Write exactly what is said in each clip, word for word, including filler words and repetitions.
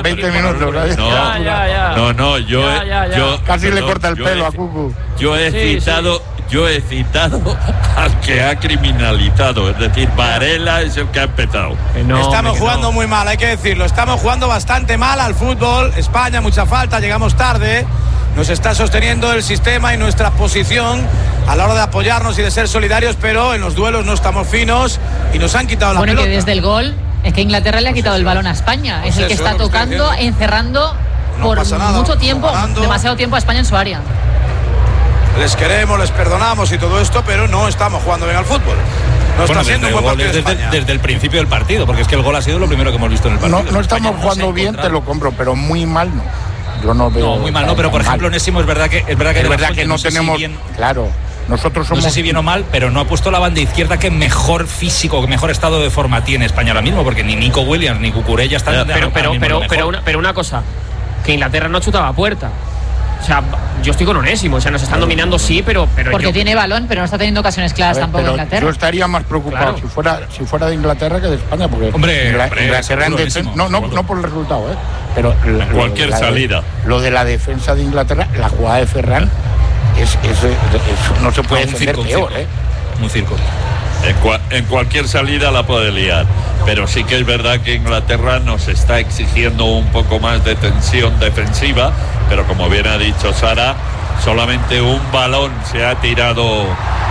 veinte minutos. No, ya, ya, ya. no, no, yo, Ya, ya, ya. yo Casi perdón, le corta el yo pelo he, a Cucu. Yo he Sí, citado, yo he citado al que ha criminalizado, es decir, Varela es el que ha empezado. No, estamos hombre, jugando no. muy mal, hay que decirlo. Estamos jugando bastante mal al fútbol. España, mucha falta, llegamos tarde. Nos está sosteniendo el sistema y nuestra posición a la hora de apoyarnos y de ser solidarios, pero en los duelos no estamos finos y nos han quitado la bueno, pelota. que desde el gol es que Inglaterra le ha quitado el balón a España. Pues es el que eso está es lo que estoy tocando, diciendo. encerrando No por pasa nada, mucho tiempo, parando. demasiado tiempo a España en su área. Les queremos, les perdonamos y todo esto, pero no estamos jugando bien al fútbol. No Bueno, está siendo un desde, buen partido de desde, España. desde el principio del partido, porque es que el gol ha sido lo primero que hemos visto en el partido. No, no estamos España jugando se ha bien, te encontrado. lo compro, pero muy mal no. Yo no veo. No, muy mal, no, pero por mal. ejemplo, Onésimo, es verdad que es verdad que, Es de la verdad Fuente, que no sé si tenemos. bien- Claro, nosotros No somos. sé si bien o mal, pero no ha puesto la banda izquierda que mejor físico, que mejor estado de forma tiene España ahora mismo, porque ni Nico Williams ni Cucurella están Pero, ahora pero, mismo pero, lo mejor. pero, una, pero una cosa, que Inglaterra no chutaba a puerta. O sea, yo estoy con Onésimo, o sea, nos están dominando sí, pero, pero Porque yo- tiene balón, pero no está teniendo ocasiones A claras ver, tampoco pero Inglaterra. yo estaría más preocupado Claro. si fuera si fuera de Inglaterra que de España, porque Hombre, Ingla- hombre, Inglaterra en seguro, defen- Onésimo, no, no, seguro. no por el resultado, ¿eh? Pero la- lo Cualquier de la- salida. Lo de la defensa de Inglaterra, la jugada de Ferran, es, es- es- es- no se puede un defender circo, un peor, circo. ¿eh? Un circo. En, cua- en cualquier salida la puede liar, pero sí que es verdad que Inglaterra nos está exigiendo un poco más de tensión defensiva, pero como bien ha dicho Sara, solamente un balón se ha tirado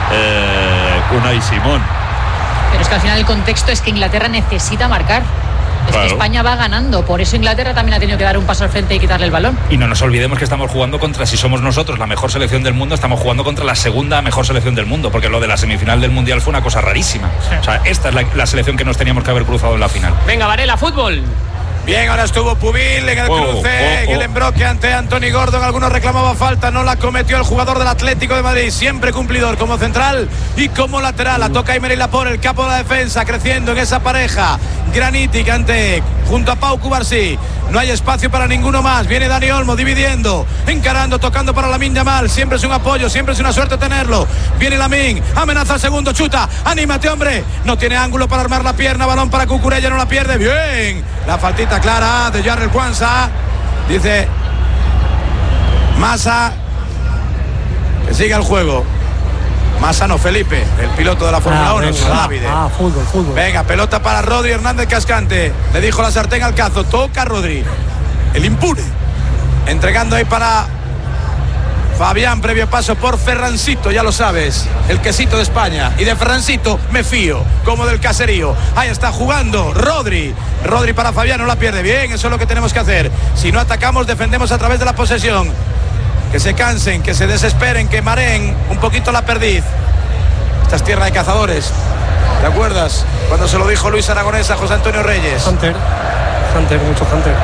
eh, Unai Simón. Pero es que al final el contexto es que Inglaterra necesita marcar. Es Claro. que España va ganando, por eso Inglaterra también ha tenido que dar un paso al frente y quitarle el balón. Y no nos olvidemos que estamos jugando contra, si somos nosotros la mejor selección del mundo, estamos jugando contra la segunda mejor selección del mundo, porque lo de la semifinal del Mundial fue una cosa rarísima. O sea, esta es la, la selección que nos teníamos que haber cruzado en la final. Venga, Varela, fútbol. Bien, ahora estuvo Pubil en el Oh, cruce, oh, en el oh. embroque ante Anthony Gordon. Algunos reclamaba falta, no la cometió el jugador del Atlético de Madrid. Siempre cumplidor como central y como lateral. La toca Aymeric Laporte, el capo de la defensa, creciendo en esa pareja. Granitic ante, junto a Pau Cubarsí. No hay espacio para ninguno más. Viene Dani Olmo dividiendo, encarando, tocando para Lamine Yamal. Siempre es un apoyo, siempre es una suerte tenerlo. Viene Lamine, amenaza al segundo, chuta. Anímate, hombre. No tiene ángulo para armar la pierna. Balón para Cucurella, no la pierde. Bien. La faltita clara de Jarrell Kwanza. Dice Massa que siga el juego. Massa no, Felipe, el piloto de la Fórmula Ah, uno. venga, Davide. ah, fútbol, fútbol. Venga, pelota para Rodri Hernández Cascante. Le dijo la sartén al cazo. Toca Rodri. El impune. Entregando ahí para Fabián, previo paso por Ferrancito, ya lo sabes, el quesito de España. Y de Ferrancito me fío, como del caserío. Ahí está jugando Rodri. Rodri para Fabián, no la pierde. Bien, eso es lo que tenemos que hacer. Si no atacamos, defendemos a través de la posesión. Que se cansen, que se desesperen, que mareen un poquito la perdiz. Esta es tierra de cazadores. ¿Te acuerdas? Cuando se lo dijo Luis Aragonés a José Antonio Reyes. Hunter, Hunter, mucho Hunter.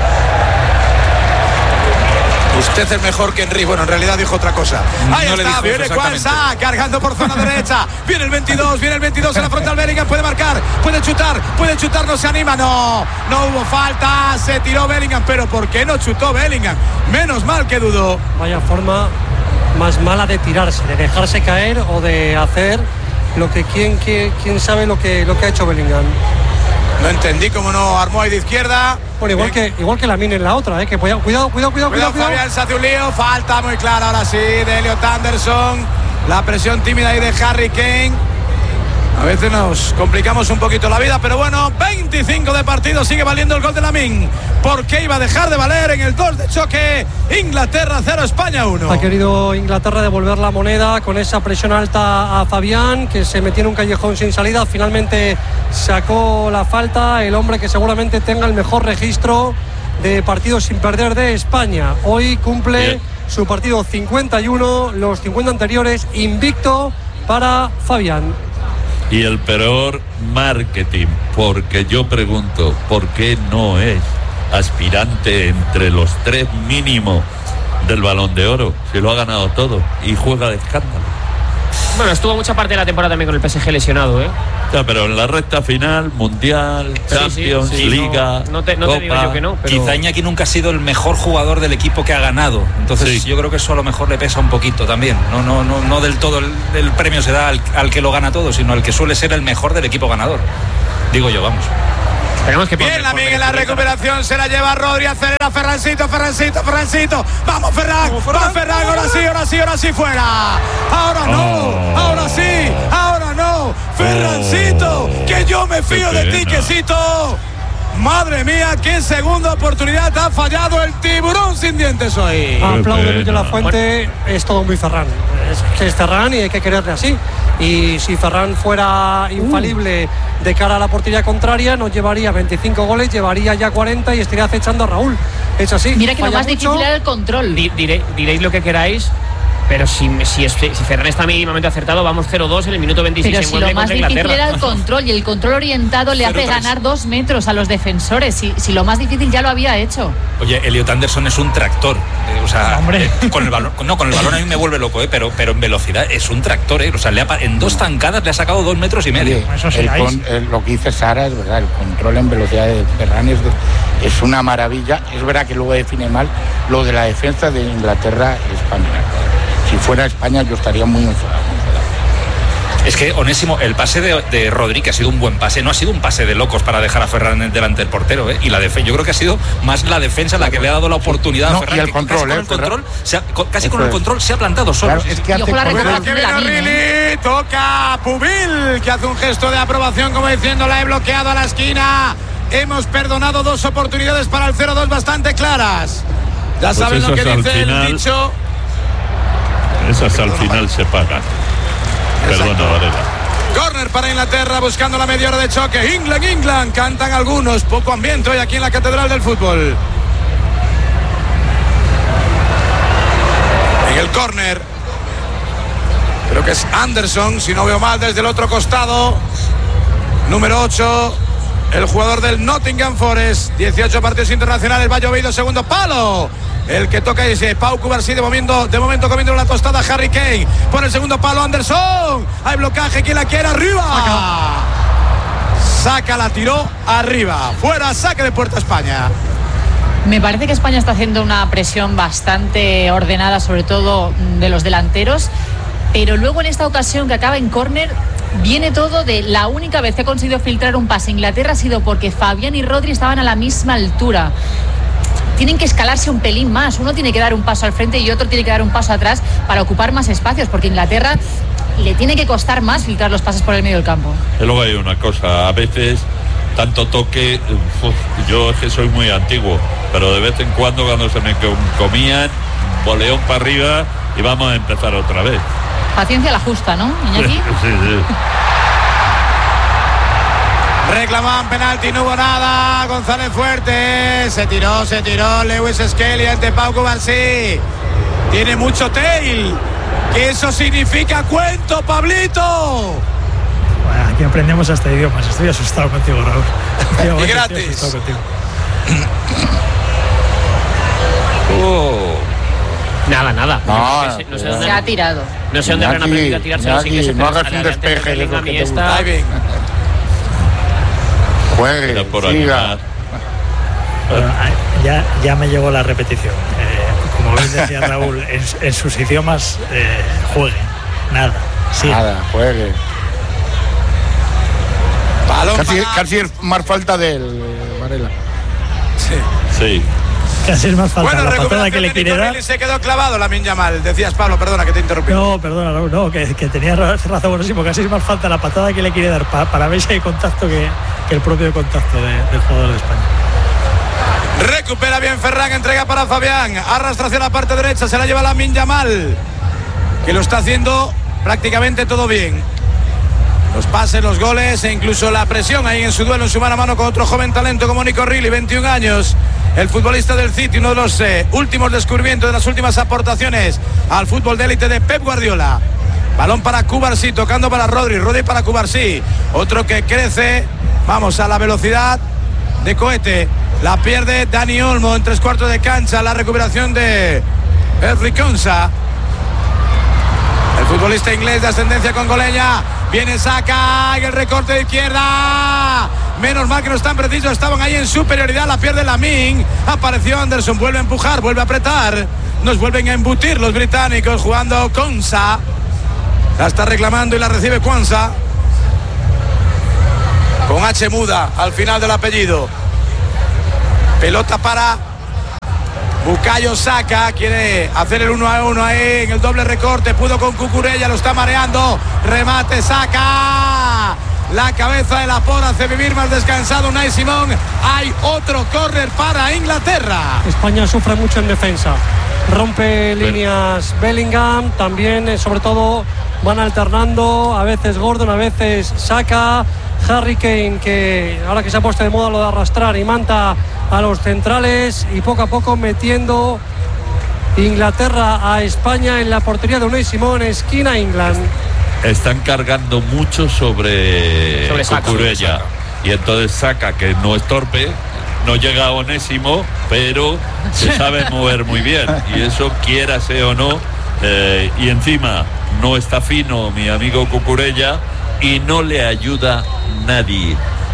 Usted es mejor que Henry. Bueno, en realidad dijo otra cosa. Ahí No le está, dijo viene eso Kwanza, cargando por zona derecha. Viene el veintidós, viene el veintidós en la frontal. Bellingham puede marcar, puede chutar, puede chutar, no se anima. No, no hubo falta, se tiró Bellingham. Pero ¿por qué no chutó Bellingham? Menos mal que dudó. Vaya forma más mala de tirarse, de dejarse caer o de hacer lo que quién, quién, quién sabe lo que, lo que ha hecho Bellingham. No entendí cómo no armó ahí de izquierda. Bueno, igual que igual que Lamine en la otra, ¿eh? Que cuidado, cuidado, cuidado, cuidado, Cuidado, cuidado. Fabián, se hace un lío. Falta muy clara ahora sí de Elliot Anderson. La presión tímida ahí de Harry Kane. A veces nos complicamos un poquito la vida, pero bueno, veinticinco de partido, sigue valiendo el gol de Lamine. ¿Por qué iba a dejar de valer en el dos de choque? Inglaterra cero, España uno. Ha querido Inglaterra devolver la moneda con esa presión alta a Fabián, que se metió en un callejón sin salida. Finalmente sacó la falta el hombre que seguramente tenga el mejor registro de partidos sin perder de España. Hoy cumple Bien. su partido cincuenta y uno, los cincuenta anteriores invicto para Fabián. Y el peor marketing, porque yo pregunto, ¿por qué no es aspirante entre los tres mínimo del Balón de Oro? Si lo ha ganado todo y juega de escándalo. Bueno, estuvo mucha parte de la temporada también con el P S G lesionado, ¿eh? Ya, pero en la recta final, Mundial, Sí, Champions, sí, sí, Liga, no, no te, no te digo Copa. yo que no, pero... Quizá Iñaki nunca ha sido el mejor jugador del equipo que ha ganado. Entonces Sí. yo creo que eso a lo mejor le pesa un poquito también. No, no, no, no del todo el, el premio se da al, al que lo gana todo, sino al que suele ser el mejor del equipo ganador. Digo yo, vamos. Esperemos que bien la Miguel, la recuperación se la lleva Rodri, acelera Ferrancito, Ferrancito, Ferrancito. Vamos Ferran, va Ferran, ahora sí, ahora sí, ahora sí fuera. Ahora no, oh. ahora sí, ahora no. Ferrancito, oh. que yo me fío de ti, quesito. Madre mía, qué segunda oportunidad ha fallado el tiburón sin dientes hoy. Aplaudo Luis de la Fuente, es todo muy Ferran. Es que es Ferran y hay que quererle así. Y si Ferran fuera infalible uh. de cara a la portería contraria, nos llevaría veinticinco goles, llevaría ya cuarenta y estaría acechando a Raúl. Es así. Mira que lo más mucho. difícil era el control. Di, diré, diréis lo que queráis, pero si, si, es, si Ferran está mínimamente acertado, vamos cero dos en el minuto veintiséis. Pero si lo más difícil era el control, y el control orientado le hace ganar dos metros a los defensores. Si, si lo más difícil ya lo había hecho. Oye, Elliot Anderson es un tractor. Eh, o sea, hombre. Eh, con el balón, no, con el balón a mí me vuelve loco, eh, pero, pero en velocidad es un tractor. Eh. O sea, le ha, en dos zancadas le ha sacado dos metros y medio. Oye, Eso sí, el con, el, lo que dice Sara es verdad, el control en velocidad de Ferran es, es una maravilla. Es verdad que luego define mal lo de la defensa de Inglaterra-España. Si fuera España yo estaría muy enfadado. Es que, Onésimo, el pase de, de Rodri, que ha sido un buen pase, no ha sido un pase de locos para dejar a Ferran delante del portero, ¿eh? Y la defensa, yo creo que ha sido más la defensa la que le ha dado la oportunidad no, a Ferran. Y el control, casi, eh, con, el control se ha, casi con el control se ha plantado solo. Claro, es que hace la recuperación de la Rilly, toca Pubil, que hace un gesto de aprobación como diciendo la he bloqueado a la esquina. Hemos perdonado dos oportunidades para el cero dos bastante claras. Ya pues saben lo que dice final, el dicho. Esas al final se pagan. Perdona, Varela. Corner para Inglaterra, buscando la media hora de choque. England, England, cantan algunos. Poco ambiente hoy aquí en la Catedral del Fútbol. En el córner, creo que es Anderson, si no veo mal, desde el otro costado. Número ocho, el jugador del Nottingham Forest. dieciocho partidos internacionales, va llovido, segundo palo. El que toca es Pau Cubarsí, de momento, de momento comiendo la tostada Harry Kane. Por el segundo palo Anderson. Hay blocaje, quien la quiere, arriba. Saca, la tiró arriba. Fuera, saque de puerta España. Me parece que España está haciendo una presión bastante ordenada, sobre todo de los delanteros. Pero luego en esta ocasión que acaba en córner, viene todo de la única vez que ha conseguido filtrar un pase a Inglaterra ha sido porque Fabián y Rodri estaban a la misma altura. Tienen que escalarse un pelín más. Uno tiene que dar un paso al frente y otro tiene que dar un paso atrás para ocupar más espacios, porque Inglaterra le tiene que costar más filtrar los pases por el medio del campo. Y luego hay una cosa, a veces tanto toque, uf, yo es que soy muy antiguo, pero de vez en cuando cuando se me comían, boleón para arriba y vamos a empezar otra vez. Paciencia la justa, ¿no, Iñaki? Sí, sí. Reclamaban penalti, no hubo nada. González Fuerte, se tiró, se tiró Lewis Skelly ante Pau Cubarsí. Tiene mucho tail, que eso significa cuento, Pablito. Bueno, aquí aprendemos hasta idiomas. Estoy asustado contigo, Raúl. Y gratis. Oh. Nada, nada. No, no, sé, no sé se dónde ha tirado. No sé dónde habrán aprendido a tirarse los ingleses. No hagas un despeje de lo que te gusta. Juegue, por siga. Bueno, ya, ya me llegó la repetición. Eh, como bien decía Raúl, en, en sus idiomas eh, jueguen. Nada. Sí. Nada, juegue. Balón casi, para... casi es más falta del Varela. Sí. Sí. Casi es más falta bueno, la patada que le quiere dar. Se quedó clavado Lamine Yamal. Decías, Pablo, perdona que te interrumpí. No, perdona, Raúl, no, que, que tenía razón buenísimo. Casi es más falta la patada que le quiere dar pa, para ver si hay contacto que, que el propio contacto de, del jugador de España. Recupera bien Ferran, entrega para Fabián. Arrastra hacia la parte derecha, se la lleva Lamine Yamal, que lo está haciendo prácticamente todo bien. Los pases, los goles e incluso la presión ahí en su duelo, en su mano a mano con otro joven talento como Nico Rilly, veintiún años. El futbolista del City, uno de los eh, últimos descubrimientos, de las últimas aportaciones al fútbol de élite de Pep Guardiola. Balón para Cubarsí, tocando para Rodri, Rodri para Cubarsí. Otro que crece, vamos, a la velocidad de cohete. La pierde Dani Olmo en tres cuartos de cancha. La recuperación de Henry Konsa. El futbolista inglés de ascendencia congoleña. Viene, saca, y el recorte de izquierda. Menos mal que no están precisos, estaban ahí en superioridad. La pierde Lamine. Apareció Anderson, vuelve a empujar, vuelve a apretar. Nos vuelven a embutir los británicos jugando Konsa. La está reclamando y la recibe Kwanza. con H muda al final del apellido. Pelota para Bukayo Saka, quiere hacer el uno a uno ahí en el doble recorte, pudo con Cucurella, lo está mareando, remate Saka, la cabeza de la Por hace vivir más descansado Unai Simón. Hay otro córner para Inglaterra. España sufre mucho en defensa, rompe líneas Bellingham, también eh, sobre todo van alternando, a veces Gordon, a veces Saka, Harry Kane, que ahora que se ha puesto de moda lo de arrastrar, y manta a los centrales, y poco a poco metiendo Inglaterra a España en la portería de Unai Simón, esquina England. Están cargando mucho sobre, sobre Cucurella, y entonces Saka, que no es torpe, no llega a Onésimo, pero se sabe mover muy bien, y eso quiérase o no, eh, y encima no está fino mi amigo Cucurella y no le ayuda nadie.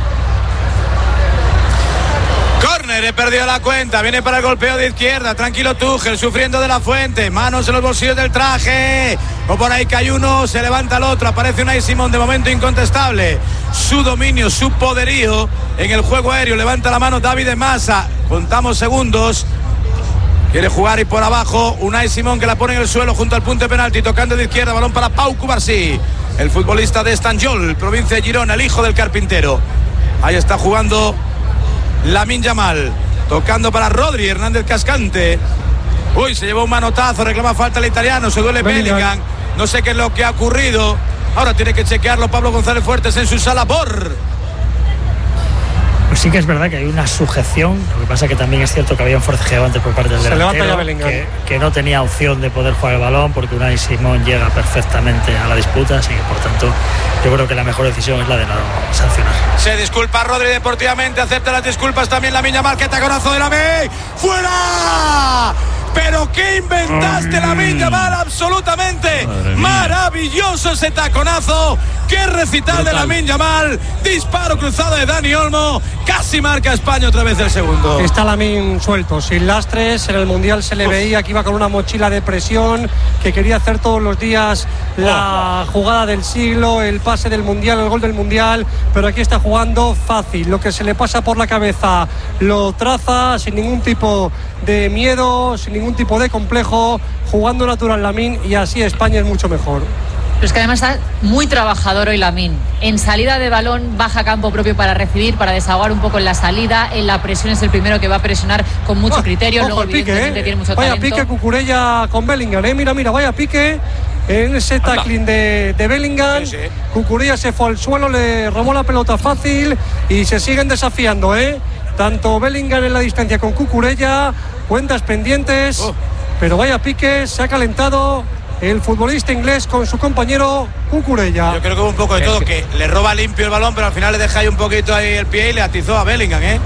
Córner, he perdido la cuenta, viene para el golpeo de izquierda, tranquilo Tuchel, sufriendo de la Fuente, manos en los bolsillos del traje, o por ahí cae uno, se levanta el otro, aparece Unai Simón, de momento incontestable, su dominio, su poderío en el juego aéreo, levanta la mano David de Massa, contamos segundos, quiere jugar y por abajo, Unai Simón que la pone en el suelo junto al punto de penalti, tocando de izquierda, balón para Pau Cubarsí, el futbolista de Estanjol, provincia de Girona, el hijo del carpintero, ahí está jugando Lamine Yamal, tocando para Rodri, Hernández Cascante. Uy, se llevó un manotazo, reclama falta el italiano, se duele Bellingham. Bellingham. No sé qué es lo que ha ocurrido. Ahora tiene que chequearlo Pablo González Fuertes en su sala por. Pues sí que es verdad que hay una sujeción, lo que pasa que también es cierto que había un forcejeo antes por parte del delantero, que, que no tenía opción de poder jugar el balón porque Unai Simón llega perfectamente a la disputa, así que por tanto yo creo que la mejor decisión es la de no sancionar. Se disculpa Rodri deportivamente, acepta las disculpas también Lamine Yamal, que taconazo de Lamine, ¡fuera! Pero qué inventaste, Lamine Yamal, absolutamente maravilloso ese taconazo, qué recital brutal de Lamine Yamal, disparo cruzado de Dani Olmo, casi marca España otra vez el segundo. Está Lamine suelto, sin lastres, en el Mundial se le Uf. veía que iba con una mochila de presión, que quería hacer todos los días la jugada del siglo, el pase del Mundial, el gol del Mundial, pero aquí está jugando fácil, lo que se le pasa por la cabeza lo traza sin ningún tipo de miedo, sin ningún tipo de complejo, jugando natural Lamine, y así España es mucho mejor. Pero es que además está muy trabajador hoy Lamine. En salida de balón baja a campo propio para recibir, para desahogar un poco en la salida. En la presión es el primero que va a presionar con mucho criterio. Ojo, luego evidentemente pique, ¿eh? tiene mucho vaya talento. Pique Cucurella con Bellingham, ¿eh? Mira, mira, vaya pique en ese tackling de, de Bellingham. Sí, sí. Cucurella se fue al suelo, le robó la pelota fácil y se siguen desafiando, ¿eh? Tanto Bellingham en la distancia con Cucurella, cuentas pendientes, oh. pero vaya pique, se ha calentado el futbolista inglés con su compañero Cucurella. Yo creo que hubo un poco de todo, que le roba limpio el balón, pero al final le deja ahí un poquito ahí el pie y le atizó a Bellingham, ¿eh?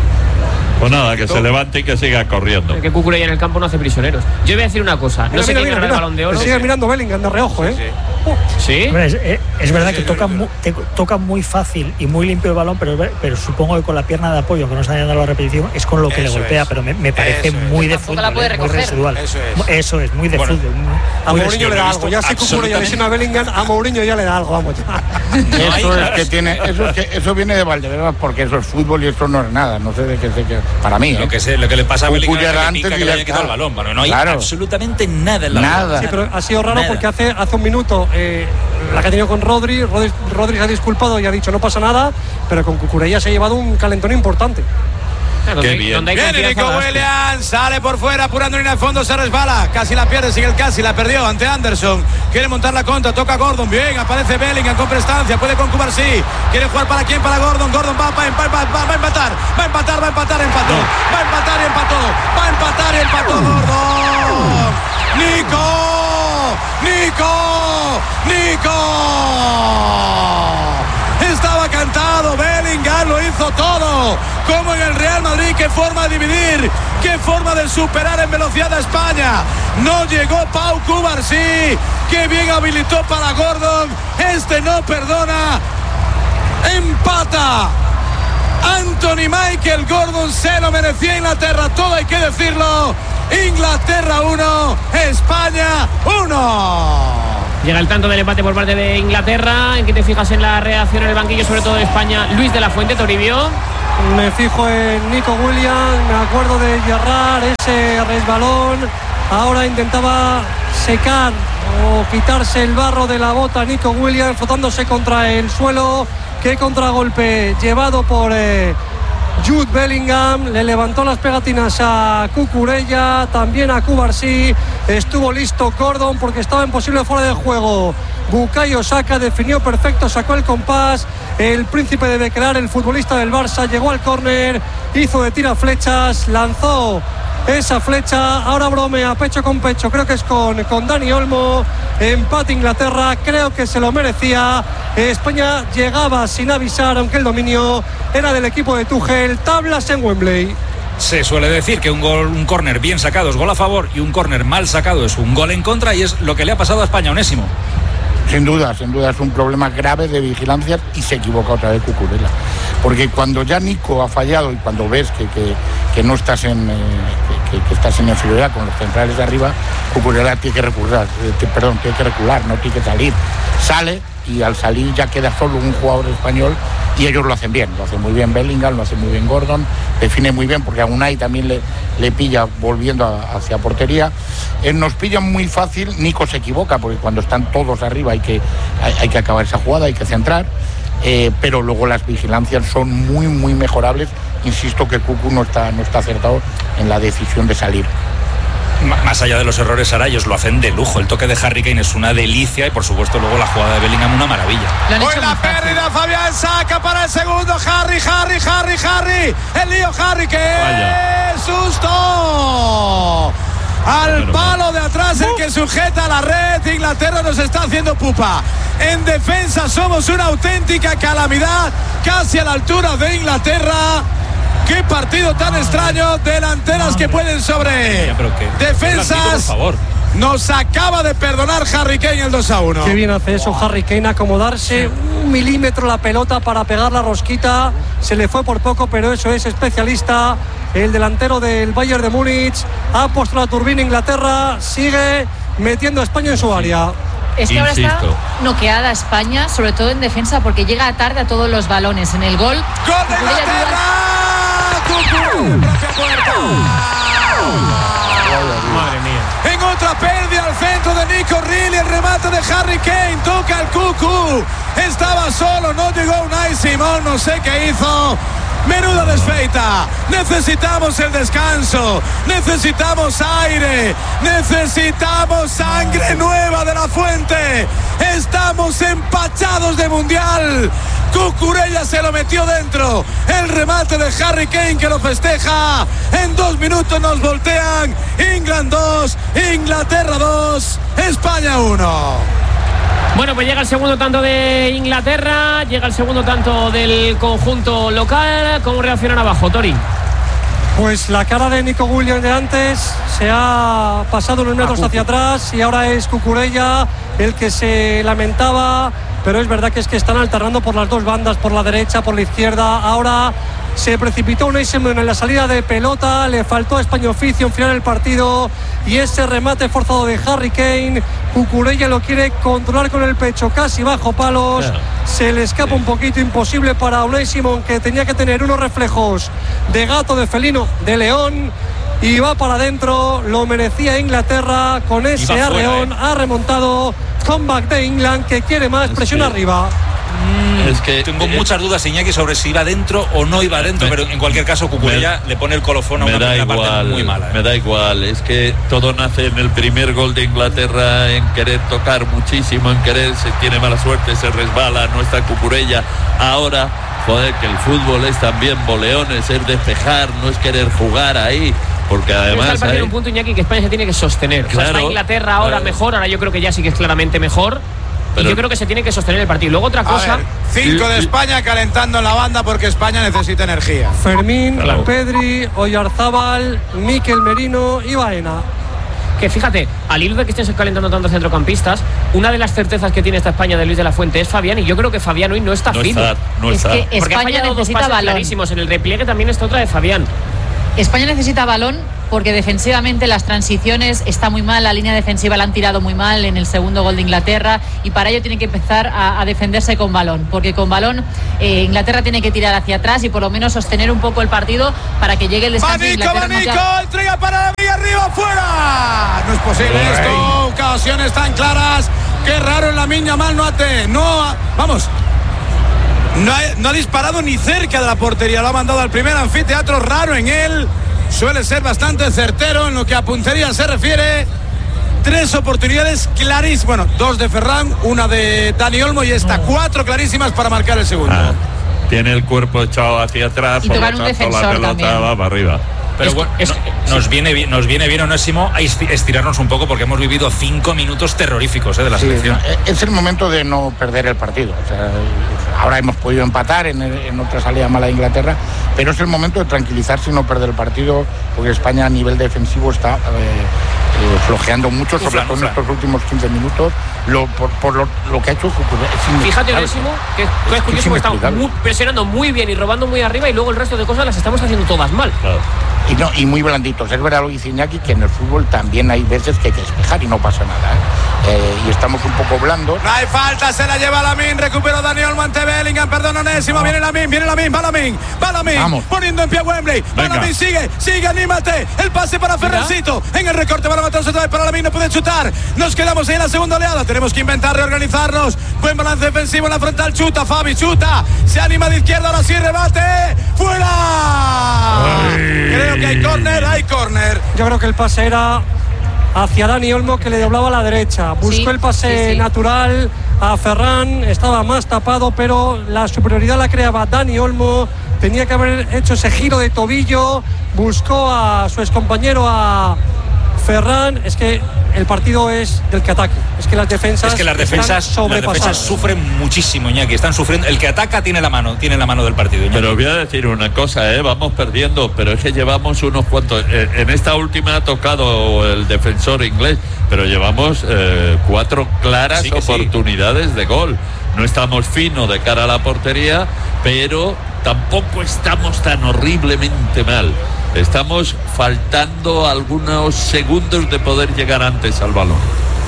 Pues nada, que se levante y que siga corriendo. El que Cucurella en el campo no hace prisioneros. Yo voy a decir una cosa, no mira, sé mira, quién mira, ganará mira. el Balón de Oro. Se sigue mirando Bellingham de reojo, ¿eh? Sí, sí. ¿Sí? Es, es, es verdad que toca, mu, te, toca muy fácil y muy limpio el balón, pero, pero supongo que con la pierna de apoyo, que no está dando la repetición, es con lo que eso le golpea, es. pero me, me parece eso muy es. de fútbol, eh, muy residual. Eso es. Eso es, muy de bueno, fútbol. Muy, a muy Mourinho le da algo, ya si Cucurella lesiona a Bellingham, a Mourinho ya le da algo, vamos ya. Eso es que tiene, eso, es que, eso viene de Valdebebas porque eso es fútbol y eso no es nada, no sé de qué sé qué. Para mí, ¿eh? Lo que, sé, lo que le pasa a Bellingham es que antes pica que le haya quitado el balón. Bueno, no hay claro. absolutamente nada en la Nada. balón. Sí, pero ha sido raro Nada. porque hace, hace un minuto eh, la que ha tenido con Rodri, Rodri, Rodri se ha disculpado y ha dicho no pasa nada, pero con Cucurella se ha llevado un calentón importante. Claro, Qué donde, bien. donde hay Viene Nico confianza, Williams, sale por fuera, apurando en línea de fondo, se resbala, casi la pierde, sigue el casi, la perdió ante Anderson, quiere montar la contra, toca Gordon, bien, aparece Bellingham con prestancia, puede con Cubarsí, quiere jugar para quién, para Gordon, Gordon va, va, va, va, va a empatar, va a empatar, va a empatar, empató, no. va a empatar y empató, va a empatar y empató Gordon, Nico, Nico, Nico, estaba cantado, Bellingham lo hizo todo, como en el Real Madrid, qué forma de dividir, qué forma de superar en velocidad a España, no llegó Pau Cubarsí, qué bien habilitó para Gordon, este no perdona, empata Anthony Michael Gordon, se lo merecía Inglaterra, todo hay que decirlo, Inglaterra uno, España uno. Llega el tanto del empate por parte de Inglaterra. ¿En qué te fijas en la reacción en el banquillo, sobre todo de España? Luis de la Fuente, Toribio. Me fijo en Nico Williams, me acuerdo de Gerrard, ese resbalón. Ahora intentaba secar o quitarse el barro de la bota Nico Williams, frotándose contra el suelo. Qué contragolpe llevado por eh, Jude Bellingham. Le levantó las pegatinas a Cucurella, también a Cubarsí. Estuvo listo Gordon porque estaba imposible fuera de juego. Bukayo Saka definió perfecto, sacó el compás. El príncipe de Bequelar, el futbolista del Barça, llegó al córner, hizo de tira flechas, lanzó esa flecha, ahora bromea pecho con pecho, creo que es con, con Dani Olmo. Empate Inglaterra, creo que se lo merecía. España llegaba sin avisar, aunque el dominio era del equipo de Tuchel. Tablas en Wembley. Se suele decir que un gol, un córner bien sacado es gol a favor y un córner mal sacado es un gol en contra, y es lo que le ha pasado a España, Onésimo. Sin duda, sin duda es un problema grave de vigilancia, y se equivoca otra vez Cucurella. Porque cuando ya Nico ha fallado y cuando ves que, que, que no estás en eh, que, que estás en inferioridad con los centrales de arriba, Cucurella tiene que recular, eh, perdón, tiene que recular, no tiene que salir. Sale y al salir ya queda solo un jugador español, y ellos lo hacen bien, lo hace muy bien Bellingham, lo hace muy bien Gordon, define muy bien porque a Unai también le, le pilla volviendo a, hacia portería. Eh, nos pillan muy fácil, Nico se equivoca porque cuando están todos arriba hay que, hay, hay que acabar esa jugada, hay que centrar, eh, pero luego las vigilancias son muy muy mejorables. Insisto que Cucu no está, no está acertado en la decisión de salir. Más allá de los errores, Sara, ellos lo hacen de lujo. El toque de Harry Kane es una delicia, y por supuesto luego la jugada de Bellingham una maravilla. Hoy la pérdida, Fabián Saca para el segundo. Harry, Harry, Harry, Harry. El lío Harry, que susto. Al palo de atrás, el que sujeta la red. Inglaterra nos está haciendo pupa. En defensa somos una auténtica calamidad, casi a la altura de Inglaterra. Qué partido tan extraño. Delanteras que pueden sobre defensas. Nos acaba de perdonar Harry Kane el dos a uno. Qué bien hace eso Harry Kane, acomodarse un milímetro la pelota para pegar la rosquita. Se le fue por poco, pero eso es especialista. El delantero del Bayern de Múnich ha puesto la turbina. Inglaterra sigue metiendo a España en su área. Es que ahora está noqueada España, sobre todo en defensa, porque llega tarde a todos los balones. En el gol. ¡Gol de Inglaterra! Madre mía. En otra pérdida al centro de Nico Reilly, el remate de Harry Kane, toca el Cucu, estaba solo, no llegó Unai Simón, no sé qué hizo. Menuda desfeita. Necesitamos el descanso, necesitamos aire, necesitamos sangre nueva de la fuente. Estamos empachados de mundial. Cucurella se lo metió dentro. El remate de Harry Kane, que lo festeja. En dos minutos nos voltean. England dos, Inglaterra dos, España uno. Bueno, pues llega el segundo tanto de Inglaterra, llega el segundo tanto del conjunto local. ¿Cómo reaccionan abajo, Tori? Pues la cara de Nico Williams de antes se ha pasado unos metros hacia atrás, y ahora es Cucurella el que se lamentaba. Pero es verdad que es que están alternando por las dos bandas, por la derecha, por la izquierda. Ahora se precipitó Unai Simón en la salida de pelota, le faltó a España oficio en final del partido, y ese remate forzado de Harry Kane, Cucurella lo quiere controlar con el pecho, casi bajo palos, yeah. Se le escapa sí. un poquito, imposible para Unai Simón, que tenía que tener unos reflejos de gato, de felino, de león, y va para adentro. Lo merecía Inglaterra con ese arreón, eh. ha remontado. Comeback de England, que quiere más, presión es que, arriba. Mm, es que tengo eh, muchas dudas, Iñaki, sobre si iba dentro o no iba dentro, me, pero en cualquier caso Cucurella le pone el colofón a una primera parte muy mala. ¿eh? Me da igual, es que todo nace en el primer gol de Inglaterra, en querer tocar muchísimo, en querer, se tiene mala suerte, se resbala, no está Cucurella. Ahora, joder, que el fútbol es también boleones, es despejar, no es querer jugar ahí. Porque además está hay... un punto, Iñaki, que España se tiene que sostener. Claro, o sea, está Inglaterra ahora claro. mejor, ahora yo creo que ya sí que es claramente mejor. Pero... y yo creo que se tiene que sostener el partido. Luego otra cosa. Ver, cinco de España calentando en la banda porque España necesita energía. Fermín, claro. Pedri, Oyarzábal, Mikel Merino y Baena. Que fíjate, al hilo de que estén calentando tantos centrocampistas, una de las certezas que tiene esta España de Luis de la Fuente es Fabián, y yo creo que Fabián hoy no está no fino. Está, no es está. que porque España ha fallado necesita dos pases balón clarísimos. En el repliegue también está otra de Fabián. España necesita balón porque defensivamente las transiciones está muy mal, la línea defensiva la han tirado muy mal en el segundo gol de Inglaterra, y para ello tiene que empezar a, a defenderse con balón, porque con balón eh, Inglaterra tiene que tirar hacia atrás y por lo menos sostener un poco el partido para que llegue el descanso. Manico, Manico, no entrega para la vía arriba, fuera. No es posible Ay. esto, ocasiones tan claras. Qué raro en la Miña mal no ate, no, ha, vamos. No ha, no ha disparado ni cerca de la portería, lo ha mandado al primer anfiteatro, raro en él, suele ser bastante certero en lo que a puntería se refiere. Tres oportunidades clarísimas, bueno, dos de Ferran, una de Dani Olmo y esta, cuatro clarísimas para marcar el segundo. Ah, tiene el cuerpo echado hacia atrás, y por tocar lo un tanto defensor la pelota también. va para arriba. Pero bueno, es, no, nos, viene bien, nos viene bien, Onésimo, a estirarnos un poco porque hemos vivido cinco minutos terroríficos eh, de la sí, selección. No, es el momento de no perder el partido. O sea, ahora hemos podido empatar en, en otra salida mala de Inglaterra, pero es el momento de tranquilizarse y no perder el partido, porque España a nivel defensivo está eh, eh, flojeando mucho, sobre todo en estos últimos quince minutos, lo, por, por lo, lo que ha hecho. Fíjate, Onésimo, que es, es curioso que estamos muy, presionando muy bien y robando muy arriba, y luego el resto de cosas las estamos haciendo todas mal. Claro. Y, no, y muy blanditos. Es verdad lo que dice Iñaki, que en el fútbol también hay veces que hay que despejar y no pasa nada. ¿eh? Eh, y estamos un poco blandos. No hay falta, se la lleva Lamin, recuperó Daniel ante Bellingham, perdón, Onésimo, no. viene Lamin, viene Lamin, va Lamin, va Lamin, poniendo en pie a Wembley, va Lamin, sigue, sigue, anímate, el pase para Ferrancito, en el recorte para matarse otra vez para Lamin, no puede chutar, nos quedamos ahí en la segunda oleada, tenemos que inventar, reorganizarnos, buen balance defensivo en la frontal, chuta, Fabi, chuta, se anima de izquierda, ahora sí, rebate, fuera. Ay. Creo que hay córner, hay córner. Yo creo que el pase era hacia Dani Olmo, que le doblaba a la derecha. Buscó sí, el pase sí, sí. natural a Ferran, estaba más tapado, pero la superioridad la creaba Dani Olmo. Tenía que haber hecho ese giro de tobillo, buscó a su excompañero, a Ferran. Es que el partido es del que ataque. Es que las defensas, es que las defensas, las defensas sufren muchísimo, Iñaki. Están sufriendo. El que ataca tiene la mano, tiene la mano del partido, Iñaki. Pero voy a decir una cosa, ¿eh? Vamos perdiendo, pero es que llevamos unos cuantos. Eh, en esta última ha tocado el defensor inglés, pero llevamos eh, cuatro claras sí oportunidades sí. de gol. No estamos finos de cara a la portería, pero tampoco estamos tan horriblemente mal. Estamos faltando algunos segundos de poder llegar antes al balón.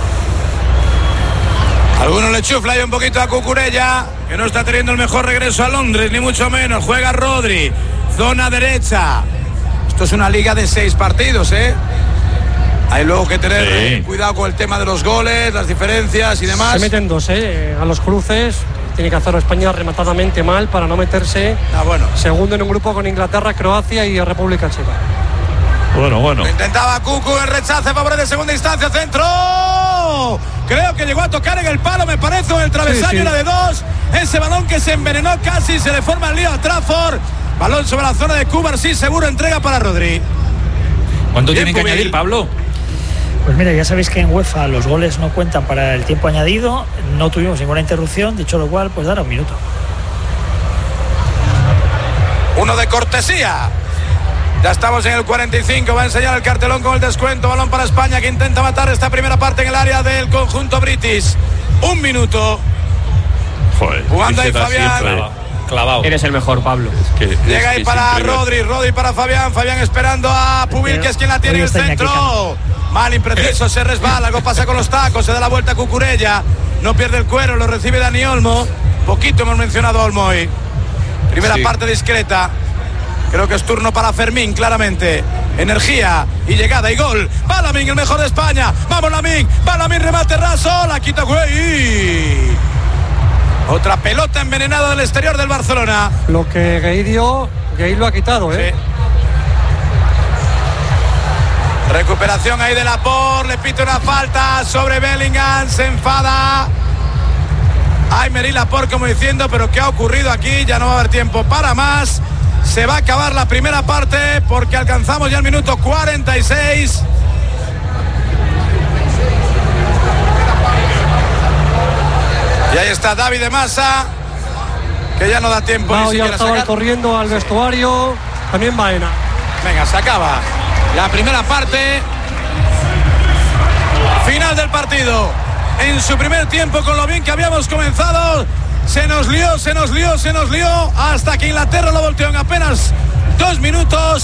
Algunos le chufla ahí un poquito a Cucurella, que no está teniendo el mejor regreso a Londres, ni mucho menos. Juega Rodri, zona derecha. Esto es una liga de seis partidos, ¿eh? Hay luego que tener sí. eh, cuidado con el tema de los goles, las diferencias y demás. Se meten dos, ¿eh? A los cruces. Tiene que hacerlo España rematadamente mal para no meterse ah, bueno. segundo en un grupo con Inglaterra, Croacia y República Checa. Bueno, bueno. Lo intentaba Cucu, el rechace, favor de segunda instancia, centro. Creo que llegó a tocar en el palo, me parece, en el travesaño, sí, sí. era de dos. Ese balón que se envenenó casi, se le forma el lío a Trafford. Balón sobre la zona de Cuba, sí, seguro, entrega para Rodri. ¿Cuánto tienen que añadir, Pablo? Pues mira, ya sabéis que en UEFA los goles no cuentan para el tiempo añadido, no tuvimos ninguna interrupción, dicho lo cual, pues dará un minuto. Uno de cortesía. Ya estamos en el cuarenta y cinco, va a enseñar el cartelón con el descuento, balón para España que intenta matar esta primera parte en el área del conjunto british. Un minuto. Joder, jugando ahí Fabián. Clavado. Eres el mejor, Pablo. Es que, Llega es ahí que para Rodri, Rodri para Fabián, Fabián esperando a Pubil, que es quien la tiene en el centro. Mal, impreciso, se resbala, algo pasa con los tacos, se da la vuelta a Cucurella, no pierde el cuero, lo recibe Dani Olmo. Poquito hemos mencionado a Olmo hoy. Primera sí. parte discreta. Creo que es turno para Fermín, claramente. Energía y llegada y gol. Va Lamin, el mejor de España. Vamos Lamin, va Lamin, remate raso, la quita güey. Otra pelota envenenada del exterior del Barcelona. Lo que Gay dio, Gay lo ha quitado, ¿eh? Sí. Recuperación ahí de Laporte, le pita una falta sobre Bellingham, se enfada. Ay, Mery Laporte como diciendo, pero ¿qué ha ocurrido aquí? Ya no va a haber tiempo para más. Se va a acabar la primera parte porque alcanzamos ya el minuto cuarenta y seis. Y ahí está David de Massa, que ya no da tiempo no, ni siquiera ya estaba sacar. corriendo al vestuario, también Baena. Venga, se acaba la primera parte. Final del partido. En su primer tiempo, con lo bien que habíamos comenzado, se nos lió, se nos lió, se nos lió, hasta que Inglaterra lo volteó en apenas dos minutos.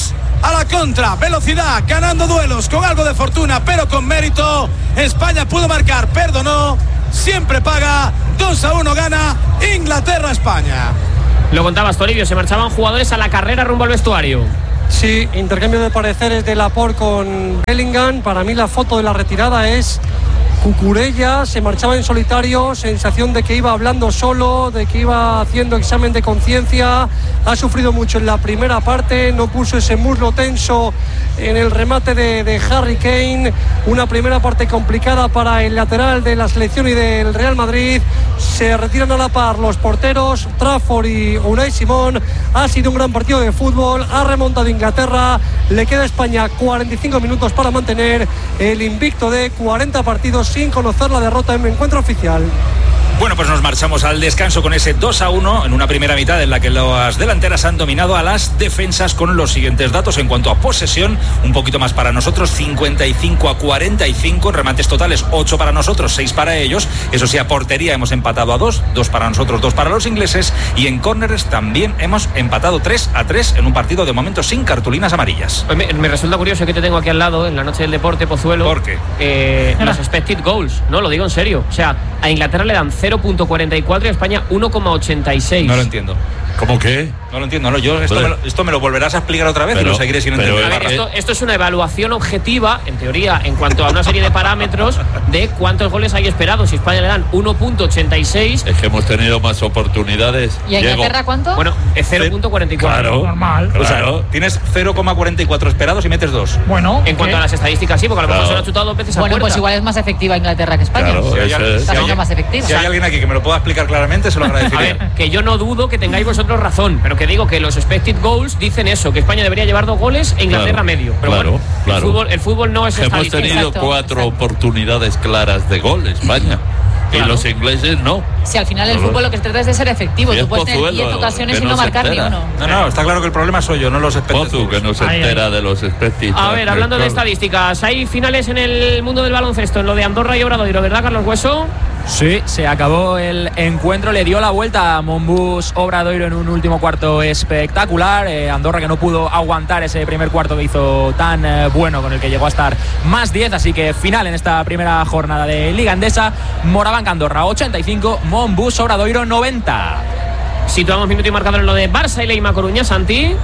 a la contra, velocidad, ganando duelos con algo de fortuna, pero con mérito. España pudo marcar, perdonó, siempre paga. Dos a uno gana Inglaterra-España. Lo contabas, Toribio, se marchaban jugadores a la carrera rumbo al vestuario. Sí, intercambio de pareceres de Laporte con Bellingham. Para mí la foto de la retirada es Cucurella, se marchaba en solitario, sensación de que iba hablando solo, de que iba haciendo examen de conciencia. Ha sufrido mucho en la primera parte, no puso ese muslo tenso en el remate de, de Harry Kane. Una primera parte complicada para el lateral de la selección y del Real Madrid. Se retiran a la par los porteros Trafford y Unai Simón. Ha sido un gran partido de fútbol, ha remontado Inglaterra. Le queda a España cuarenta y cinco minutos para mantener el invicto de cuarenta partidos sin conocer la derrota en el encuentro oficial. Bueno, pues nos marchamos al descanso con ese dos a uno en una primera mitad en la que las delanteras han dominado a las defensas con los siguientes datos. En cuanto a posesión, un poquito más para nosotros, cincuenta y cinco a cuarenta y cinco, en remates totales ocho para nosotros, seis para ellos. Eso sí, a portería hemos empatado a dos, dos para nosotros, dos para los ingleses, y en córneres también hemos empatado tres a tres en un partido de momento sin cartulinas amarillas. Pues me, me resulta curioso que te tengo aquí al lado en la noche del deporte, Pozuelo. ¿Por qué? Eh, los expected goals, no, lo digo en serio. O sea, a Inglaterra le dan cero punto cuarenta y cuatro y a España uno coma ochenta y seis. No lo entiendo. ¿Cómo qué? No lo entiendo, no, yo esto, me lo, esto me lo volverás a explicar otra vez, pero, y lo seguiré sin entender. A ver, esto, esto es una evaluación objetiva, en teoría, en cuanto a una serie de parámetros de cuántos goles hay esperados. Si a España le dan uno punto ochenta y seis. Es que hemos tenido más oportunidades. ¿Y a Inglaterra cuánto? Bueno, es cero punto cuarenta y cuatro. Claro, normal. Claro. O sea, tienes cero coma cuarenta y cuatro esperados y metes dos. Bueno, en cuanto ¿qué? a las estadísticas, sí, porque a lo mejor Claro. se lo ha chutado dos veces a Bueno, puerta. pues igual es más efectiva Inglaterra que España. Claro, Si hay, eso si es. Está hay- siendo más efectiva. si hay alguien aquí que me lo pueda explicar claramente, se lo A agradecería. ver, que yo no dudo que tengáis vosotros razón, pero que digo que los expected goals dicen eso, que España debería llevar dos goles e Inglaterra Claro, medio. Pero claro, bueno, claro. El, fútbol, el fútbol no es Hemos estadística. tenido Exacto, cuatro exacto. oportunidades claras de gol, España. Claro. Y los ingleses no. Si al final el Claro. fútbol lo que se trata es de ser efectivo, Si tú es puedes tener Pozuelo, diez ocasiones que y no no se marcar ni entera. uno. No, no, está claro que el problema soy yo, no los expected Pozu, que no se Ay, entera ay. de los expected. A ver, hablando de estadísticas, hay finales en el mundo del baloncesto, en lo de Andorra y Obradoiro, ¿verdad, Carlos Hueso? Sí, se acabó el encuentro, le dio la vuelta a Monbus Obradoiro en un último cuarto espectacular. eh, Andorra que no pudo aguantar ese primer cuarto que hizo tan eh, bueno, con el que llegó a estar más diez, así que final en esta primera jornada de Liga Endesa. Morabanca Andorra ochenta y cinco, Monbus Obradoiro noventa. Situamos minuto y marcador en lo de Barça y Leima Coruña, Santi.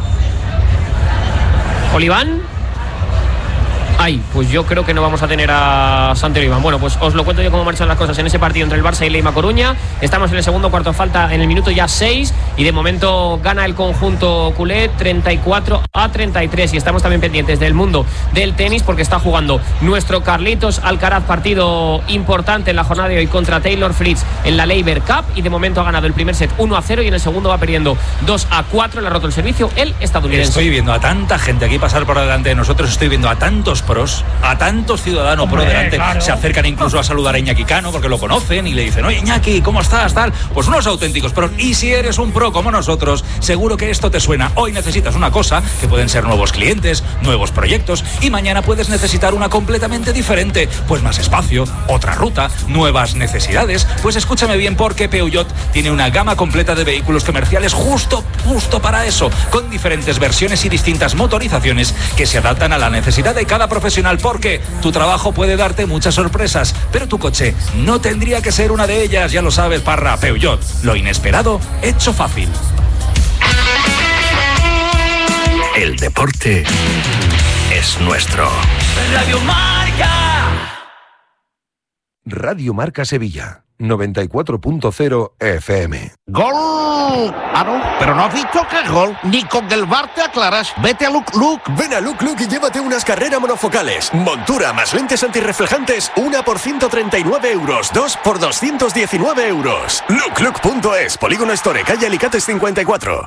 Oliván. Ay, pues yo creo que no vamos a tener a Santi Oliván. Bueno, pues os lo cuento yo cómo marchan las cosas en ese partido entre el Barça y Leima Coruña. Estamos en el segundo cuarto, falta en el minuto ya seis y de momento gana el conjunto culé treinta y cuatro a treinta y tres. Y estamos también pendientes del mundo del tenis porque está jugando nuestro Carlitos Alcaraz, partido importante en la jornada de hoy contra Taylor Fritz en la Laver Cup, y de momento ha ganado el primer set uno a cero y en el segundo va perdiendo dos a cuatro. Le ha roto el servicio el estadounidense. Estoy viendo a tanta gente aquí pasar por delante de nosotros, estoy viendo a tantos pros, a tantos ciudadanos Hombre, pro delante, claro. se acercan incluso a saludar a Iñaki Cano porque lo conocen y le dicen, oye Iñaki, ¿cómo estás? Tal, pues unos auténticos pros. Y si eres un pro como nosotros, seguro que esto te suena. Hoy necesitas una cosa, que pueden ser nuevos clientes, nuevos proyectos, y mañana puedes necesitar una completamente diferente, pues más espacio, otra ruta, nuevas necesidades. Pues escúchame bien, porque Peugeot tiene una gama completa de vehículos comerciales justo, justo para eso, con diferentes versiones y distintas motorizaciones que se adaptan a la necesidad de cada profesional, porque tu trabajo puede darte muchas sorpresas, pero tu coche no tendría que ser una de ellas, ya lo sabes, Parra. Peugeot, lo inesperado hecho fácil. El deporte es nuestro. Radio Marca. Radio Marca Sevilla, noventa y cuatro punto cero F M. ¡Gol! Ah, no, pero no has visto que es gol. Ni con el V A R te aclaras. Vete a Look Look. Ven a Look Look y llévate unas carreras monofocales. Montura más lentes antirreflejantes, una por ciento treinta y nueve euros, dos por doscientos diecinueve euros. look look punto es, Polígono Store, calle Alicates cincuenta y cuatro.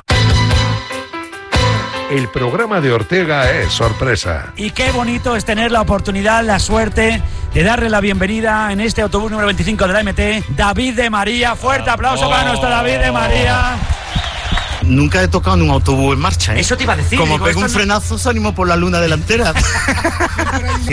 El programa de Ortega es sorpresa. Y qué bonito es tener la oportunidad, la suerte de darle la bienvenida en este autobús número veinticinco de la M T, David de María. Fuerte aplauso oh. para nuestro David de María. Nunca he tocado en un autobús en marcha, ¿eh? Eso te iba a decir. Como digo, pego un no... frenazo, se animó por la luna delantera.